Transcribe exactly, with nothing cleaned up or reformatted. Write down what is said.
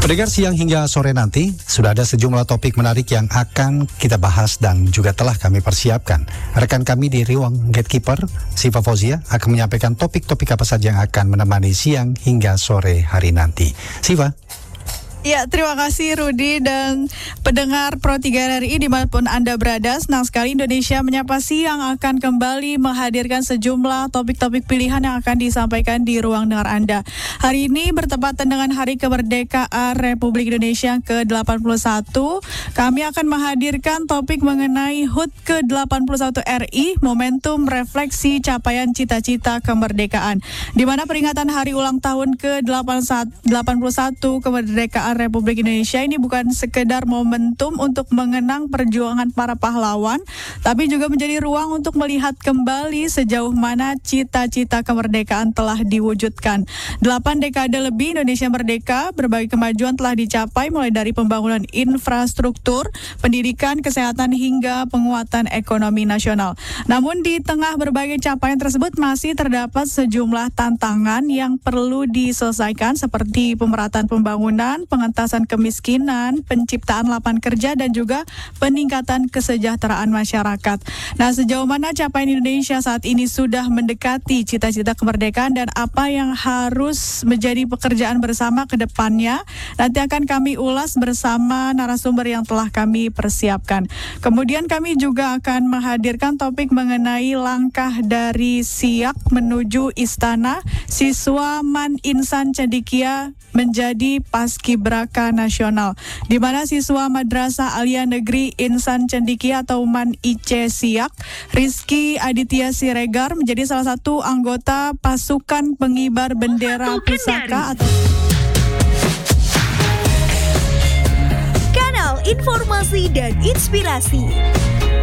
Pendengar, siang hingga sore nanti sudah ada sejumlah topik menarik yang akan kita bahas dan juga telah kami persiapkan. Rekan kami di Ruang Gatekeeper, Siva Fauzia, akan menyampaikan topik-topik apa saja yang akan menemani siang hingga sore hari nanti. Siva. Ya, terima kasih Rudi dan pendengar Pro tiga R I dimanapun Anda berada. Senang sekali Indonesia Menyapa Siang akan kembali menghadirkan sejumlah topik-topik pilihan yang akan disampaikan di ruang dengar Anda. Hari ini bertepatan dengan Hari Kemerdekaan Republik Indonesia yang ke delapan puluh satu. Kami akan menghadirkan topik mengenai H U T ke delapan puluh satu R I, momentum refleksi capaian cita-cita kemerdekaan. Di mana peringatan hari ulang tahun ke delapan puluh satu kemerdekaan Republik Indonesia ini bukan sekedar momentum untuk mengenang perjuangan para pahlawan, tapi juga menjadi ruang untuk melihat kembali sejauh mana cita-cita kemerdekaan telah diwujudkan. Delapan dekade lebih Indonesia merdeka, berbagai kemajuan telah dicapai mulai dari pembangunan infrastruktur, pendidikan, kesehatan hingga penguatan ekonomi nasional. Namun di tengah berbagai capaian tersebut masih terdapat sejumlah tantangan yang perlu diselesaikan seperti pemerataan pembangunan, pengentasan kemiskinan, penciptaan lapangan kerja, dan juga peningkatan kesejahteraan masyarakat. Nah, sejauh mana capaian Indonesia saat ini sudah mendekati cita-cita kemerdekaan dan apa yang harus menjadi pekerjaan bersama ke depannya, nanti akan kami ulas bersama narasumber yang telah kami persiapkan. Kemudian kami juga akan menghadirkan topik mengenai langkah dari SIAK menuju Istana, siswa Man Insan Cendekia menjadi Paskibraka Nasional, di mana siswa Madrasah Alia Negeri Insan Cendekia atau Man I C SIAK, Rizky Aditya Siregar menjadi salah satu anggota pasukan pengibar bendera pusaka atau Kanal Informasi dan Inspirasi.